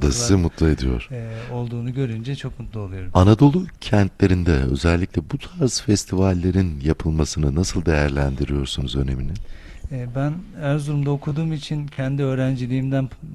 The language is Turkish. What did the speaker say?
da sizi sanatçılar mutlu ediyor. olduğunu görünce çok mutlu oluyorum. Anadolu kentlerinde özellikle bu tarz festivallerin yapılmasını nasıl değerlendiriyorsunuz önemini? Ben Erzurum'da okuduğum için kendi öğrenciliğimden